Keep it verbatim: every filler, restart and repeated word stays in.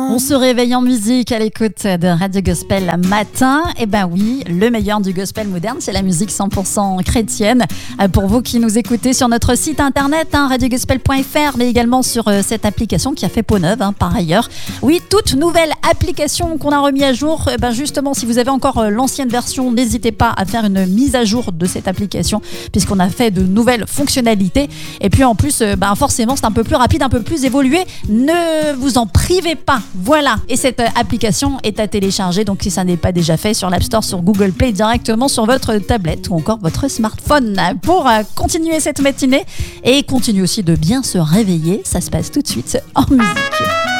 On se réveille en musique à l'écoute de Radio Gospel matin. Et ben oui, le meilleur du gospel moderne, c'est la musique cent pour cent chrétienne. Pour vous qui nous écoutez sur notre site internet, hein, radio gospel point f r, mais également sur euh, cette application qui a fait peau neuve, hein, par ailleurs. Oui, toute nouvelle application qu'on a remis à jour. Et ben justement, si vous avez encore euh, l'ancienne version, n'hésitez pas à faire une mise à jour de cette application, puisqu'on a fait de nouvelles fonctionnalités. Et puis en plus, euh, ben forcément, c'est un peu plus rapide, un peu plus évolué. Ne vous en privez pas. Voilà. Et cette application est à télécharger, donc si ça n'est pas déjà fait, sur l'App Store, sur Google Play, directement sur votre tablette ou encore votre smartphone. Pour continuer cette matinée et continuer aussi de bien se réveiller, ça se passe tout de suite en musique.